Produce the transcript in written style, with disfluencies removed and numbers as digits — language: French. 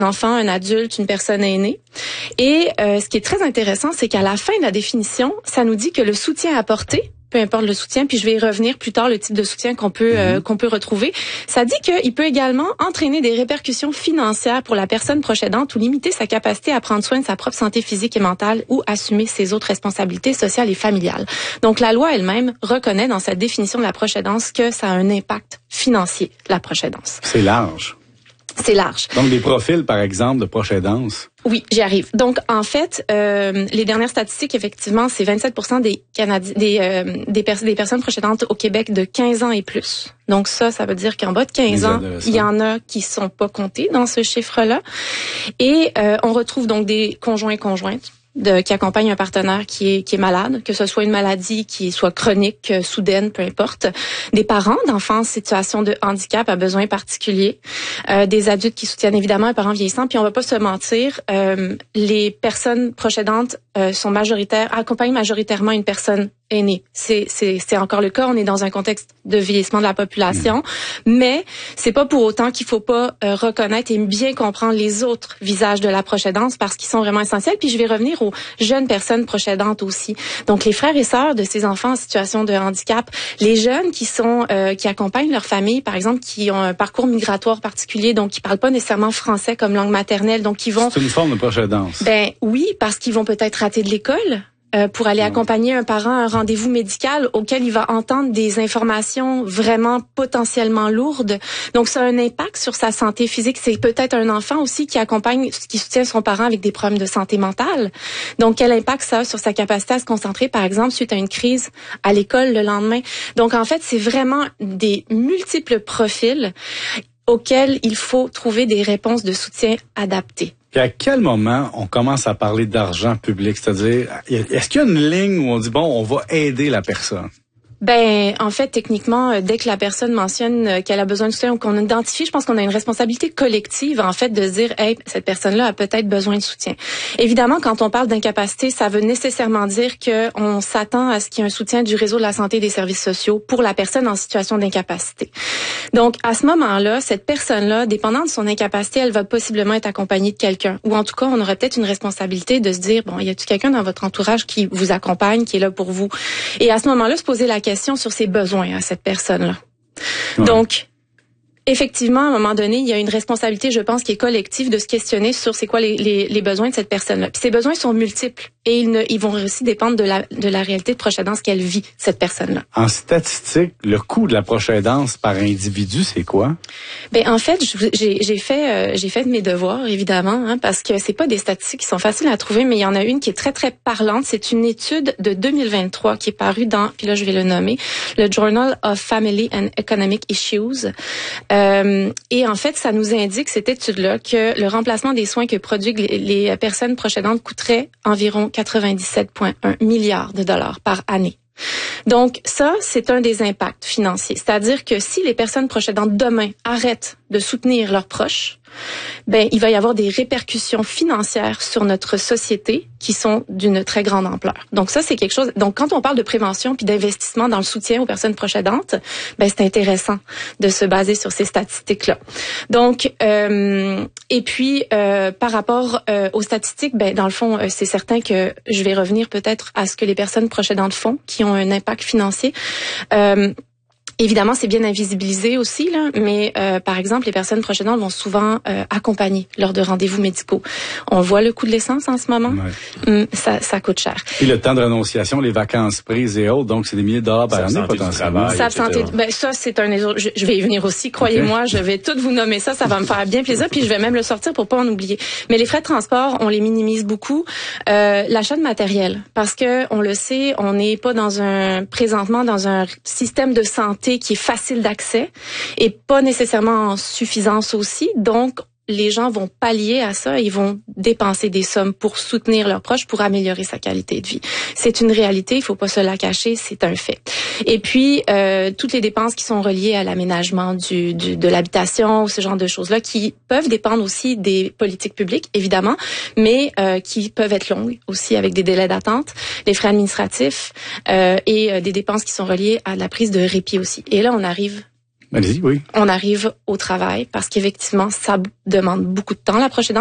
enfant, un adulte, une personne aînée. Et ce qui est très intéressant, c'est qu'à la fin de la définition, ça nous dit que le soutien apporté, peu importe le soutien, puis je vais y revenir plus tard, le type de soutien qu'on peut retrouver. Ça dit qu'il peut également entraîner des répercussions financières pour la personne proche aidante ou limiter sa capacité à prendre soin de sa propre santé physique et mentale ou assumer ses autres responsabilités sociales et familiales. Donc la loi elle-même reconnaît dans sa définition de la proche aidance que ça a un impact financier, la proche aidance. C'est large. C'est large. Donc, des profils, par exemple, de proche aidance. Oui, j'y arrive. Donc, en fait, les dernières statistiques, effectivement, c'est 27% des personnes proches aidantes au Québec de 15 ans et plus. Donc ça veut dire qu'en bas de 15 ans, il y en a qui sont pas comptés dans ce chiffre-là. Et on retrouve donc des conjoints et conjointes qui accompagnent un partenaire qui est malade, que ce soit une maladie qui soit chronique, soudaine, peu importe, des parents d'enfants en situation de handicap à besoins particuliers, des adultes qui soutiennent évidemment un parent vieillissant, puis on va pas se mentir, les personnes proches aidantes accompagnent majoritairement une personne aînée. C'est encore le cas, on est dans un contexte de vieillissement de la population, mais c'est pas pour autant qu'il faut pas reconnaître et bien comprendre les autres visages de la proche aidance parce qu'ils sont vraiment essentiels. Puis je vais revenir aux jeunes personnes proches aidantes aussi. Donc les frères et sœurs de ces enfants en situation de handicap, les jeunes qui accompagnent leur famille, par exemple, qui ont un parcours migratoire particulier, donc qui parlent pas nécessairement français comme langue maternelle, donc qui vont... C'est une forme de proche aidance. Ben oui, parce qu'ils vont peut-être rater de l'école. Pour aller accompagner un parent à un rendez-vous médical auquel il va entendre des informations vraiment potentiellement lourdes. Donc, ça a un impact sur sa santé physique. C'est peut-être un enfant aussi qui soutient son parent avec des problèmes de santé mentale. Donc, quel impact ça a sur sa capacité à se concentrer, par exemple, suite à une crise à l'école le lendemain. Donc, en fait, c'est vraiment des multiples profils auxquels il faut trouver des réponses de soutien adaptées. Puis à quel moment on commence à parler d'argent public? C'est-à-dire, est-ce qu'il y a une ligne où on dit, bon, on va aider la personne? Ben, en fait, techniquement, dès que la personne mentionne qu'elle a besoin de soutien ou qu'on identifie, je pense qu'on a une responsabilité collective, en fait, de dire, hey, cette personne-là a peut-être besoin de soutien. Évidemment, quand on parle d'incapacité, ça veut nécessairement dire qu'on s'attend à ce qu'il y ait un soutien du réseau de la santé et des services sociaux pour la personne en situation d'incapacité. Donc, à ce moment-là, cette personne-là, dépendant de son incapacité, elle va possiblement être accompagnée de quelqu'un. Ou en tout cas, on aurait peut-être une responsabilité de se dire, bon, y a-t-il quelqu'un dans votre entourage qui vous accompagne, qui est là pour vous? Et à ce moment-là, se poser la question sur ses besoins à cette personne-là. Ouais. Donc, effectivement, à un moment donné, il y a une responsabilité, je pense, qui est collective de se questionner sur c'est quoi les besoins de cette personne-là. Puis ces besoins sont multiples et ils vont aussi dépendre de la réalité de proche aidance qu'elle vit, cette personne-là. En statistique, le coût de la proche aidance par individu, c'est quoi? Ben en fait, j'ai fait mes devoirs évidemment, parce que c'est pas des statistiques qui sont faciles à trouver, mais il y en a une qui est très très parlante. C'est une étude de 2023 qui est parue dans, puis là je vais le nommer, le Journal of Family and Economic Issues. Et en fait, ça nous indique, cette étude-là, que le remplacement des soins que produisent les personnes proches aidantes coûterait environ 97,1 milliards de dollars par année. Donc ça, c'est un des impacts financiers. C'est-à-dire que si les personnes proches aidantes demain arrêtent de soutenir leurs proches, ben il va y avoir des répercussions financières sur notre société qui sont d'une très grande ampleur. Donc ça, c'est quelque chose. Donc quand on parle de prévention puis d'investissement dans le soutien aux personnes proches aidantes, ben c'est intéressant de se baser sur ces statistiques-là. Donc et puis par rapport aux statistiques, ben dans le fond, c'est certain que je vais revenir peut-être à ce que les personnes proches aidantes font, qui ont un impact financier. Évidemment, c'est bien invisibilisé aussi, là, mais par exemple, les personnes proches aidantes vont souvent accompagner lors de rendez-vous médicaux. On voit le coût de l'essence en ce moment. Ouais. Ça coûte cher. Puis le temps de renonciation, les vacances prises et autres, donc c'est des milliers de dollars par année potentiellement. Ça c'est un autres. Je vais y venir aussi, croyez-moi, je vais tout vous nommer ça va me faire bien plaisir, puis je vais même le sortir pour pas en oublier. Mais les frais de transport, on les minimise beaucoup. L'achat de matériel, parce que on le sait, on n'est pas présentement dans un système de santé qui est facile d'accès et pas nécessairement en suffisance aussi. Donc, les gens vont pallier à ça, ils vont dépenser des sommes pour soutenir leurs proches, pour améliorer sa qualité de vie. C'est une réalité, il faut pas se la cacher, c'est un fait. Et puis, toutes les dépenses qui sont reliées à l'aménagement de l'habitation, ce genre de choses-là, qui peuvent dépendre aussi des politiques publiques, évidemment, mais qui peuvent être longues aussi avec des délais d'attente, les frais administratifs et des dépenses qui sont reliées à la prise de répit aussi. Et là, on arrive Allez-y, oui. On arrive au travail parce qu'effectivement, ça demande beaucoup de temps, la proche aidance.